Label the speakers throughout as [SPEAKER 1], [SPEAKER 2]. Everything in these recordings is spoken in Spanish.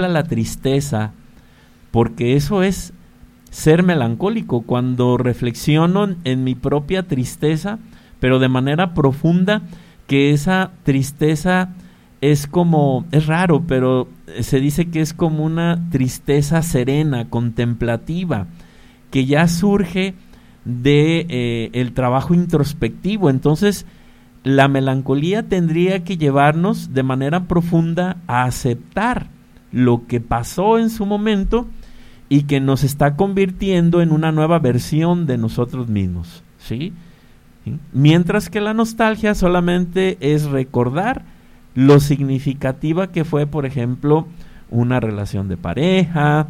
[SPEAKER 1] contempla la tristeza, porque eso es ser melancólico, cuando reflexiono en mi propia tristeza, pero de manera profunda, que esa tristeza es raro, pero se dice que es como una tristeza serena, contemplativa, que ya surge de el trabajo introspectivo. Entonces, la melancolía tendría que llevarnos de manera profunda a aceptar lo que pasó en su momento y que nos está convirtiendo en una nueva versión de nosotros mismos, ¿sí? ¿Sí? Mientras que la nostalgia solamente es recordar lo significativa que fue, por ejemplo, una relación de pareja,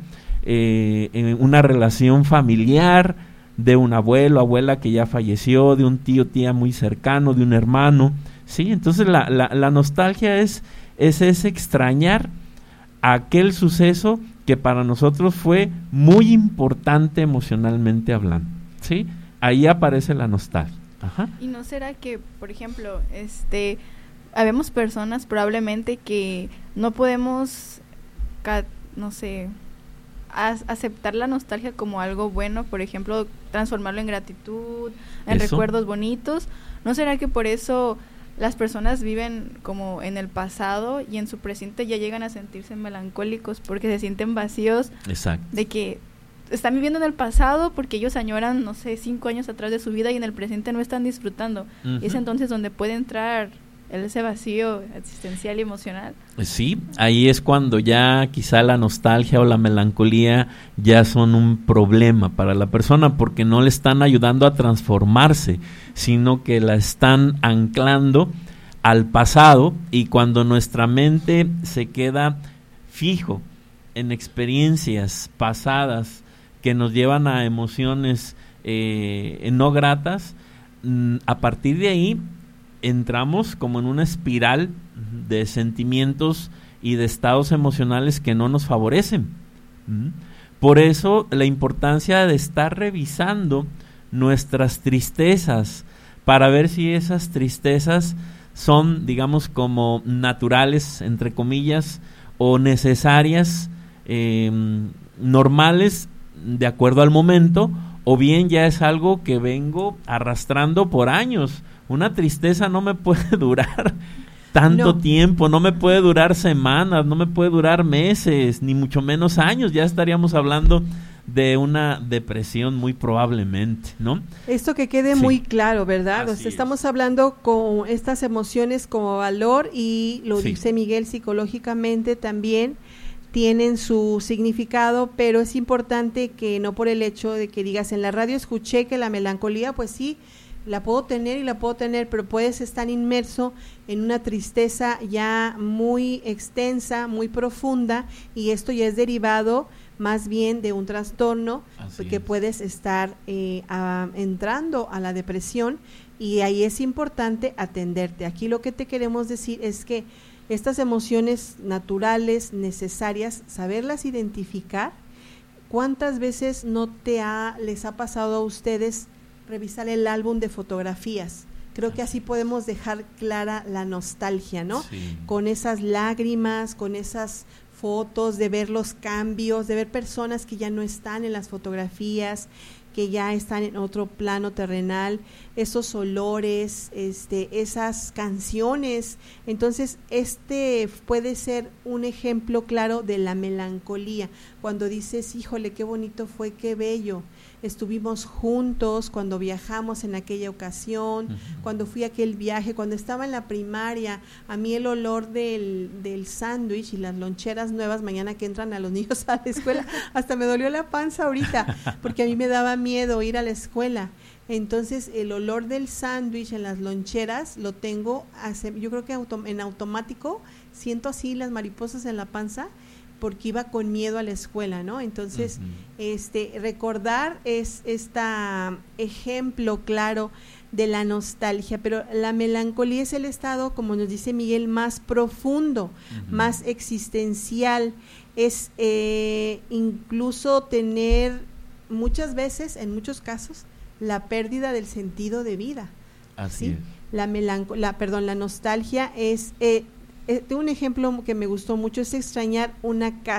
[SPEAKER 1] una relación familiar, de un abuelo, abuela que ya falleció, de un tío, tía muy cercano, de un hermano, ¿sí? Entonces la nostalgia es ese extrañar aquel suceso que para nosotros fue muy importante emocionalmente hablando, ¿sí? Ahí aparece la nostalgia. Ajá.
[SPEAKER 2] ¿Y no será que, por ejemplo, habemos personas probablemente que no podemos, no sé, aceptar la nostalgia como algo bueno, por ejemplo, transformarlo en gratitud, en recuerdos bonitos? ¿No será que por eso las personas viven como en el pasado y en su presente ya llegan a sentirse melancólicos porque se sienten vacíos?
[SPEAKER 1] Exacto.
[SPEAKER 2] De que están viviendo en el pasado porque ellos añoran, no sé, 5 años atrás de su vida y en el presente no están disfrutando. Uh-huh. Y es entonces donde puede entrar ese vacío existencial y emocional.
[SPEAKER 1] Sí, ahí es cuando ya quizá la nostalgia o la melancolía ya son un problema para la persona, porque no le están ayudando a transformarse, sino que la están anclando al pasado, y cuando nuestra mente se queda fijo en experiencias pasadas que nos llevan a emociones no gratas, a partir de ahí entramos como en una espiral de sentimientos y de estados emocionales que no nos favorecen. Por eso la importancia de estar revisando nuestras tristezas para ver si esas tristezas son, digamos, como naturales, entre comillas, o necesarias, normales, de acuerdo al momento, o bien ya es algo que vengo arrastrando por años. Una tristeza no me puede durar tanto tiempo, no me puede durar semanas, no me puede durar meses, ni mucho menos años. Ya estaríamos hablando de una depresión muy probablemente, ¿no?
[SPEAKER 3] Esto que quede muy claro, ¿verdad? O sea, estamos hablando con estas emociones como valor, y lo dice Miguel, psicológicamente también tienen su significado, pero es importante que no por el hecho de que digas en la radio escuché que la melancolía, pues sí, la puedo tener, pero puedes estar inmerso en una tristeza ya muy extensa, muy profunda, y esto ya es derivado más bien de un trastorno que puedes estar entrando a la depresión, y ahí es importante atenderte. Aquí lo que te queremos decir es que estas emociones naturales, necesarias, saberlas identificar. ¿Cuántas veces les ha pasado a ustedes revisar el álbum de fotografías? Creo que así podemos dejar clara la nostalgia, ¿no? Sí. Con esas lágrimas, con esas fotos, de ver los cambios, de ver personas que ya no están en las fotografías, que ya están en otro plano terrenal, esos olores, esas canciones. Entonces, puede ser un ejemplo claro de la melancolía, cuando dices, híjole, qué bonito fue, qué bello, estuvimos juntos cuando viajamos en aquella ocasión, cuando fui a aquel viaje, cuando estaba en la primaria, a mí el olor del sándwich y las loncheras nuevas mañana que entran a los niños a la escuela, hasta me dolió la panza ahorita, porque a mí me daba miedo ir a la escuela. Entonces el olor del sándwich en las loncheras lo tengo, yo creo que en automático, siento así las mariposas en la panza, porque iba con miedo a la escuela, ¿no? Entonces, recordar es ejemplo claro de la nostalgia, pero la melancolía es el estado, como nos dice Miguel, más profundo, más existencial, es incluso tener muchas veces, en muchos casos, la pérdida del sentido de vida.
[SPEAKER 1] Así
[SPEAKER 3] ¿sí?
[SPEAKER 1] es.
[SPEAKER 3] La nostalgia es un ejemplo que me gustó mucho, es extrañar una casa